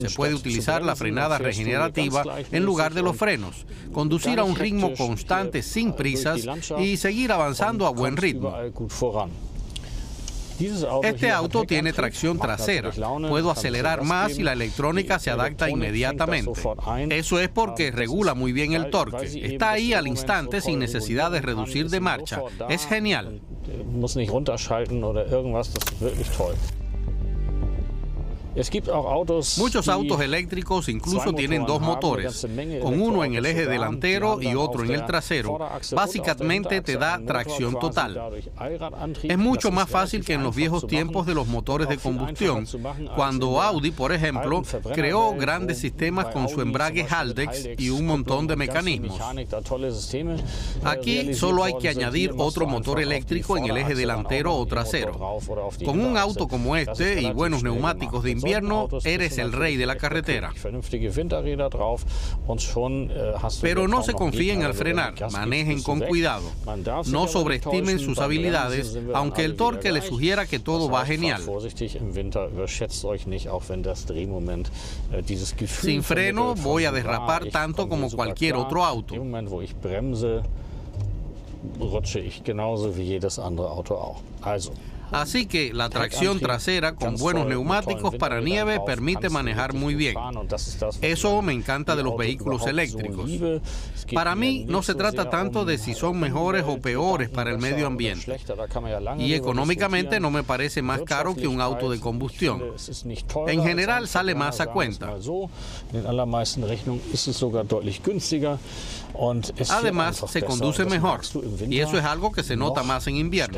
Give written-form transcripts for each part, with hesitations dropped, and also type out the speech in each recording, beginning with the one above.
Se puede utilizar la frenada regenerativa en lugar de los frenos, conducir a un ritmo constante sin prisas y seguir avanzando a buen ritmo. Este auto tiene tracción trasera. Puedo acelerar más y la electrónica se adapta inmediatamente. Eso es porque regula muy bien el torque. Está ahí al instante sin necesidad de reducir de marcha. Es genial. Muchos autos eléctricos incluso tienen dos motores, con uno en el eje delantero y otro en el trasero. Básicamente te da tracción total. Es mucho más fácil que en los viejos tiempos de los motores de combustión, cuando Audi, por ejemplo, creó grandes sistemas con su embrague Haldex y un montón de mecanismos. Aquí solo hay que añadir otro motor eléctrico en el eje delantero o trasero. Con un auto como este y buenos neumáticos de invierno, eres el rey de la carretera. Pero no se confíen al frenar, manejen con cuidado. No sobreestimen sus habilidades, aunque el torque les sugiera que todo va genial. Sin freno voy a derrapar tanto como cualquier otro auto. Así que la tracción trasera con buenos neumáticos para nieve permite manejar muy bien. Eso me encanta de los vehículos eléctricos. Para mí no se trata tanto de si son mejores o peores para el medio ambiente. Y económicamente no me parece más caro que un auto de combustión. En general sale más a cuenta. Además, se conduce mejor. Y eso es algo que se nota más en invierno.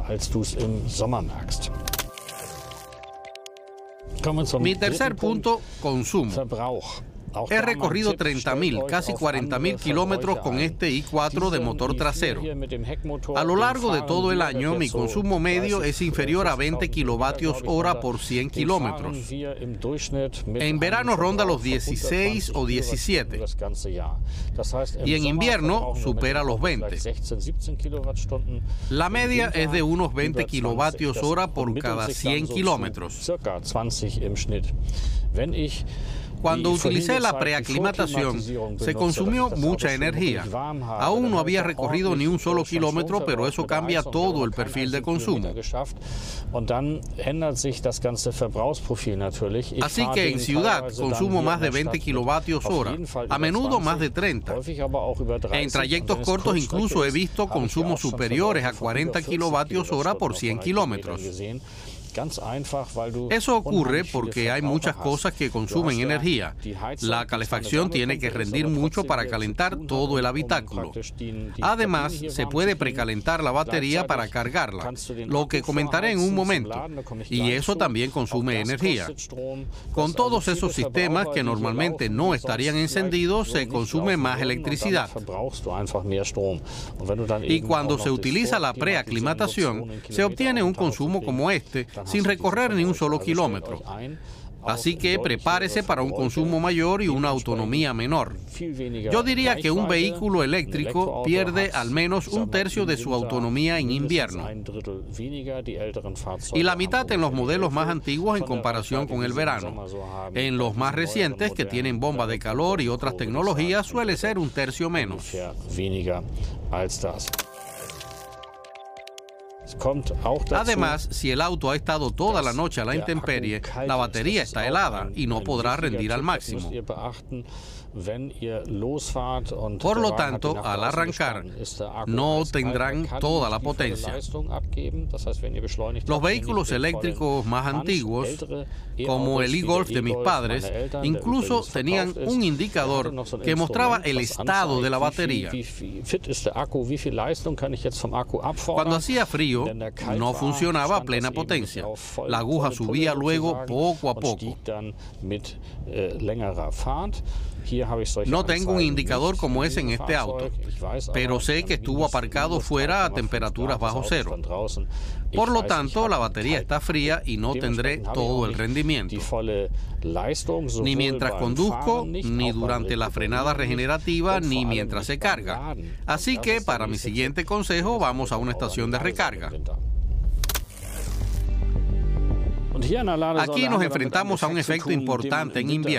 Mi tercer punto, consumo. He recorrido 30.000, casi 40.000 kilómetros con este i4 de motor trasero. A lo largo de todo el año, mi consumo medio es inferior a 20 kilovatios hora por 100 kilómetros. En verano ronda los 16 o 17. Y en invierno supera los 20. La media es de unos 20 kilovatios hora por cada 100 kilómetros. Cuando utilicé la preaclimatación, se consumió mucha energía. Aún no había recorrido ni un solo kilómetro, pero eso cambia todo el perfil de consumo. Así que en ciudad consumo más de 20 kilovatios hora, a menudo más de 30. En trayectos cortos incluso he visto consumos superiores a 40 kilovatios hora por 100 kilómetros. Eso ocurre porque hay muchas cosas que consumen energía. La calefacción tiene que rendir mucho para calentar todo el habitáculo. Además, se puede precalentar la batería para cargarla, lo que comentaré en un momento, y eso también consume energía. Con todos esos sistemas que normalmente no estarían encendidos, se consume más electricidad. Y cuando se utiliza la preaclimatación, se obtiene un consumo como este, sin recorrer ni un solo kilómetro. Así que prepárese para un consumo mayor y una autonomía menor. Yo diría que un vehículo eléctrico pierde al menos un tercio de su autonomía en invierno y la mitad en los modelos más antiguos en comparación con el verano. En los más recientes, que tienen bomba de calor y otras tecnologías, suele ser un tercio menos. Además, si el auto ha estado toda la noche a la intemperie, la batería está helada y no podrá rendir al máximo. Por lo tanto, al arrancar, no tendrán toda la potencia. Los vehículos eléctricos más antiguos, como el e-Golf de mis padres, incluso tenían un indicador que mostraba el estado de la batería. Cuando hacía frío, no funcionaba a plena potencia. La aguja subía luego poco a poco. No tengo un indicador como ese en este auto, pero sé que estuvo aparcado fuera a temperaturas bajo cero. Por lo tanto, la batería está fría y no tendré todo el rendimiento, ni mientras conduzco, ni durante la frenada regenerativa, ni mientras se carga. Así que, para mi siguiente consejo, vamos a una estación de recarga. Aquí nos enfrentamos a un efecto importante en invierno.